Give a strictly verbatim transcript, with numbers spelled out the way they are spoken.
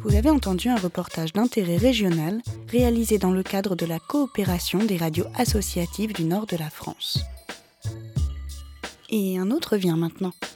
vous avez entendu un reportage d'intérêt régional réalisé dans le cadre de la coopération des radios associatives du nord de la France. Et un autre vient maintenant.